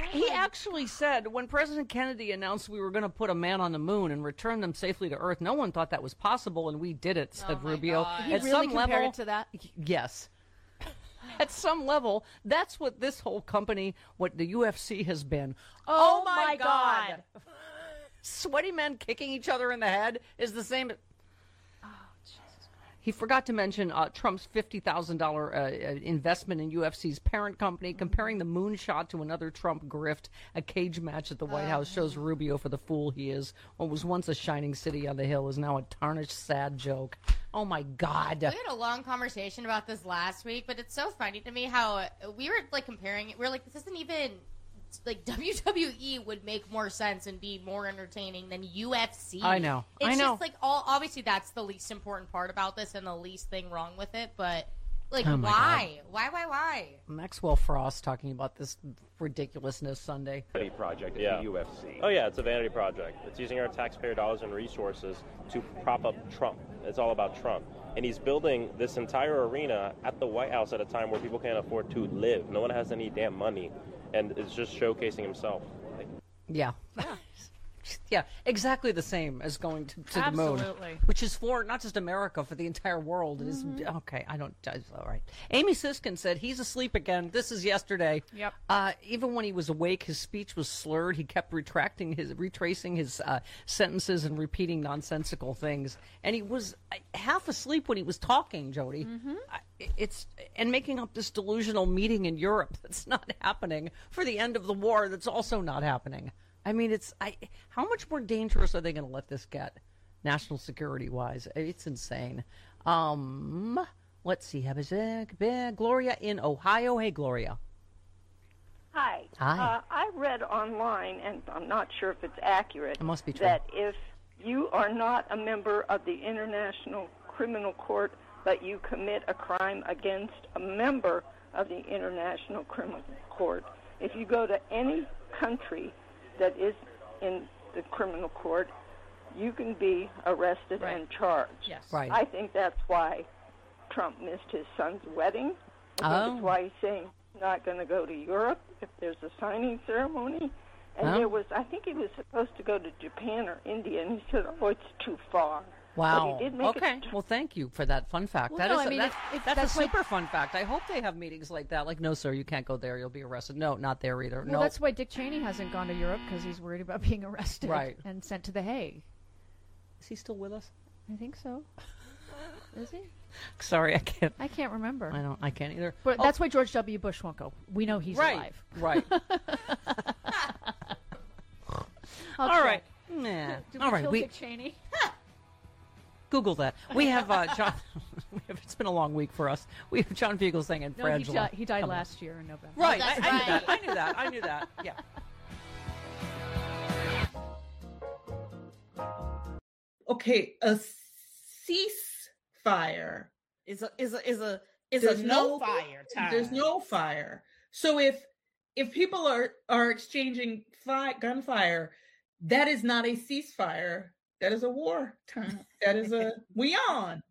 He actually said when President Kennedy announced we were going to put a man on the moon and return them safely to Earth, no one thought that was possible, and we did it, said Rubio. He At really some compared level, it to that? Yes. At some level, that's what this whole company, what the UFC has been. Oh my God. Sweaty men kicking each other in the head is the same. He forgot to mention Trump's $50,000 investment in UFC's parent company, comparing the moonshot to another Trump grift. A cage match at the White House shows Rubio for the fool he is. What was once a shining city on the hill is now a tarnished, sad joke. Oh, my God. We had a long conversation about this last week, but it's so funny to me how we were, like, comparing it. We were like, this isn't even... Like, WWE would make more sense and be more entertaining than UFC. I know. It's just like obviously that's the least important part about this and the least thing wrong with it. But like, why? Why? Maxwell Frost talking about this ridiculousness Sunday. Vanity project at the UFC. Oh yeah, it's a vanity project. It's using our taxpayer dollars and resources to prop up Trump. It's all about Trump. And he's building this entire arena at the White House at a time where people can't afford to live. No one has any damn money. And it's just showcasing himself. Yeah. Yeah, exactly the same as going to the moon. Which is for not just America, for the entire world. It is okay, I don't... All right. Amy Siskin said he's asleep again. This is yesterday. Yep. Even when he was awake, his speech was slurred. He kept retracting retracing his sentences and repeating nonsensical things. And he was half asleep when he was talking, Jody. And making up this delusional meeting in Europe that's not happening for the end of the war that's also not happening. I mean, how much more dangerous are they going to let this get, national security-wise? It's insane. Let's see. Gloria in Ohio. Hey, Gloria. Hi. Hi. I read online, and I'm not sure if it's accurate, It must be true. that if you are not a member of the International Criminal Court, but you commit a crime against a member of the International Criminal Court, if you go to any country that is in the criminal court, you can be arrested and charged. Yes. Right. I think that's why Trump missed his son's wedding. I think it's why he's saying he's not going to go to Europe if there's a signing ceremony. And I think he was supposed to go to Japan or India, and he said, it's too far. Wow. But he did make Okay. Well, thank you for that fun fact. Well, That's a super fun fact. I hope they have meetings like that. Like, no, sir, you can't go there. You'll be arrested. No, not there either. Well, that's why Dick Cheney hasn't gone to Europe, because he's worried about being arrested and sent to The Hague. Is he still with us? I think so. Is he? Sorry, I can't. I can't remember. I can't either. But that's why George W. Bush won't go. We know he's alive. Right. All right. Nah. Did All we right. kill Dick Cheney? Google that. We have John. It's been a long week for us. We have John Fugelsang and Frangela. He died last year in November. Right. That's I knew that. Yeah. Okay, a ceasefire is a no fire time. There's no fire. So if people are exchanging gunfire, that is not a ceasefire. That is a war time. That is a we on.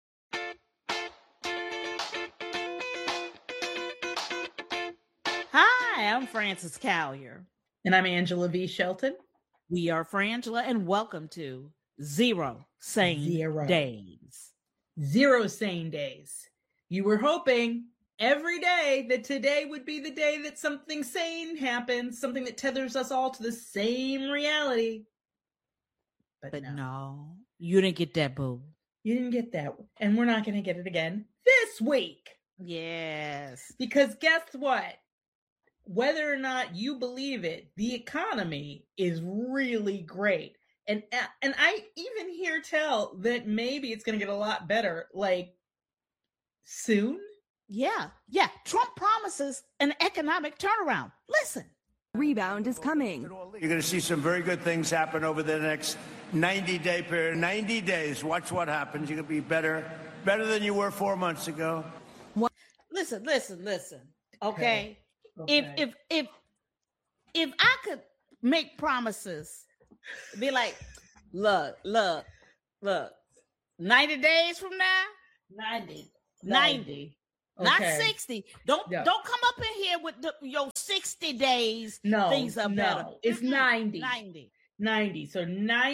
Hi, I'm Frances Callier. And I'm Angela V. Shelton. We are Frangela, and welcome to Zero Sane Days. 0 sane days. You were hoping every day that today would be the day that something sane happens, something that tethers us all to the same reality. But no, you didn't get that, boo. You didn't get that. And we're not going to get it again this week. Yes. Because guess what? Whether or not you believe it, the economy is really great. And I even hear tell that maybe it's going to get a lot better, like, soon. Yeah. Trump promises an economic turnaround. Listen. Rebound is coming. You're going to see some very good things happen over the next 90-day period. 90 days. Watch what happens. You're going to be better than you were 4 months ago. Listen. Okay. If I could make promises, be like, look, 90 days from now, 90. Okay. Not 60. Don't come up in here with your 60 days. No, things are better. It's 90. 90. So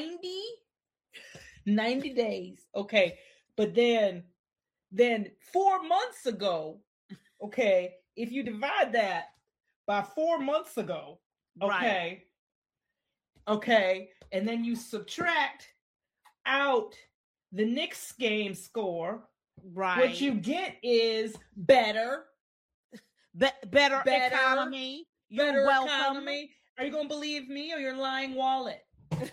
90 days. Okay. But then 4 months ago, okay, if you divide that by 4 months ago, okay, right. Okay, and then you subtract out the Knicks game score, right? What you get is better economy. Better economy. Are you gonna believe me or your lying wallet?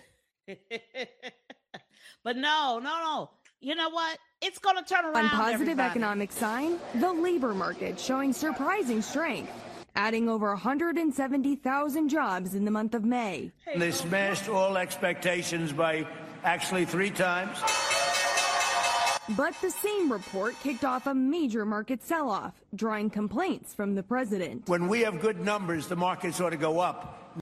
But no. You know what? It's gonna turn around. One positive everybody. economic sign: the labor market showing surprising strength, adding over 170,000 jobs in the month of May. They smashed all expectations by actually 3 times. But the same report kicked off a major market sell-off, drawing complaints from the president. When we have good numbers, the markets ought to go up.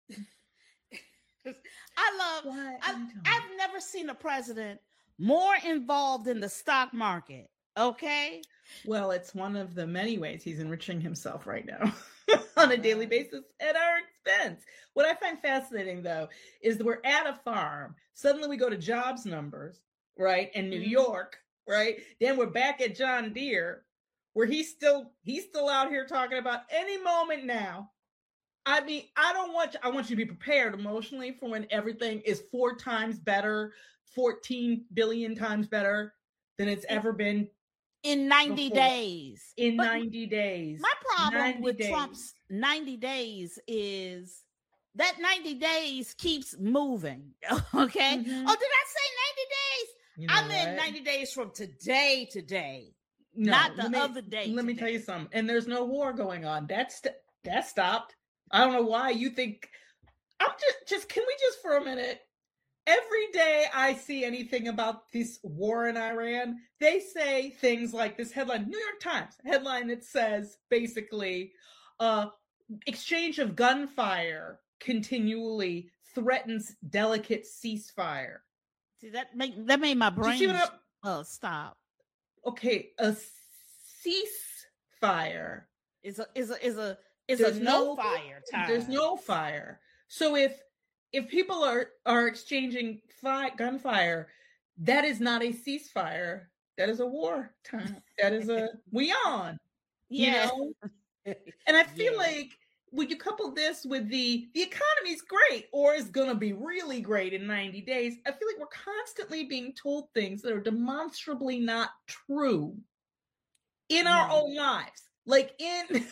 I've never seen a president more involved in the stock market. Okay. Well, it's one of the many ways he's enriching himself right now on a daily basis at our expense. What I find fascinating, though, is that we're at a farm. Suddenly we go to jobs numbers, right? In New York, right? Then we're back at John Deere, where he's still out here talking about any moment now. I mean, I want you to be prepared emotionally for when everything is 4 times better, 14 billion times better than it's ever been. In 90 days. In 90 days. My problem with Trump's 90 days is that 90 days keeps moving. Okay? Mm-hmm. Oh, did I say 90 days? I meant 90 days from today, no, not the other day. Let me tell you something. And there's no war going on. That stopped. I don't know why you think. I'm just. Can we just for a minute? Every day I see anything about this war in Iran, they say things like this headline, New York Times headline that says basically, exchange of gunfire continually threatens delicate ceasefire. See, that made my brain stop. Okay, a ceasefire is a no fire time. There's no fire. So if people are exchanging gunfire, that is not a ceasefire. That is a war time. That is a we on. Yeah. You know? And I feel like when you couple this with the economy's great or is going to be really great in 90 days, I feel like we're constantly being told things that are demonstrably not true in our own lives. Like in...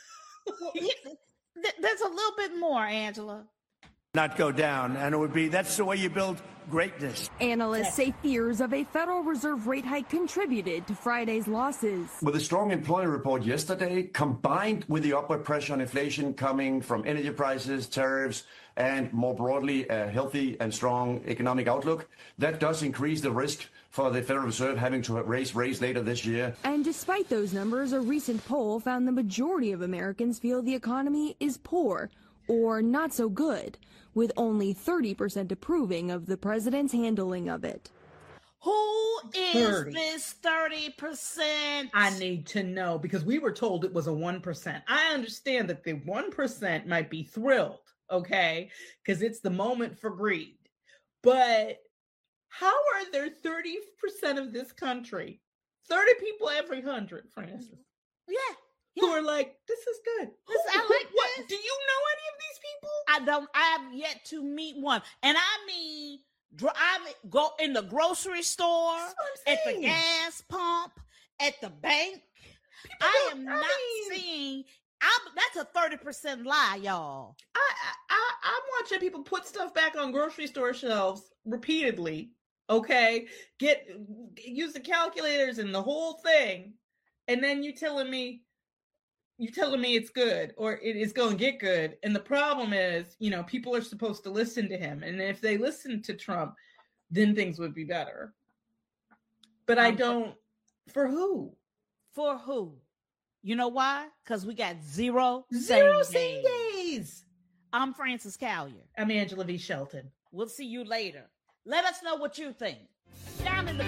There's a little bit more, Angela. Not go down, and that's the way you build greatness. Analysts say fears of a Federal Reserve rate hike contributed to Friday's losses. With a strong employment report yesterday, combined with the upward pressure on inflation coming from energy prices, tariffs, and more broadly, a healthy and strong economic outlook, that does increase the risk for the Federal Reserve having to raise later this year. And despite those numbers, a recent poll found the majority of Americans feel the economy is poor or not so good, with only 30% approving of the president's handling of it. Who is this 30%? I need to know, because we were told it was a 1%. I understand that the 1% might be thrilled, okay, because it's the moment for greed. But how are there 30% of this country, 30 people every 100, Francis? Yeah. Who are like, this is good. I like what? this. Do you know any of these people? I have yet to meet one. And I mean, go in the grocery store, at the gas pump, at the bank. I am not seeing. That's a 30% lie, y'all. I'm watching people put stuff back on grocery store shelves repeatedly. Okay, use the calculators and the whole thing, and then you telling me it's good or it is going to get good. And the problem is, people are supposed to listen to him, and if they listen to Trump, then things would be better. But I don't. For who? For who? You know why? Because we got zero same days. I'm Francis Callier. I'm Angela V. Shelton. We'll see you later. Let us know what you think. Down in the